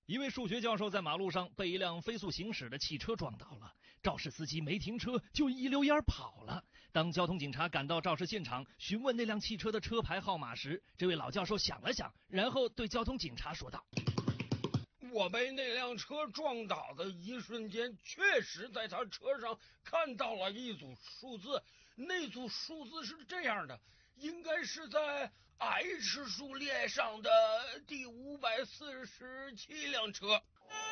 一位数学教授在马路上被一辆飞速行驶的汽车撞倒了，肇事司机没停车就一溜烟跑了。当交通警察赶到肇事现场询问那辆汽车的车牌号码时，这位老教授想了想，然后对交通警察说道： 我被那辆车撞倒的一瞬间，确实在他车上看到了一组数字，那组数字是这样的，应该是在 H 数列上的第547辆车。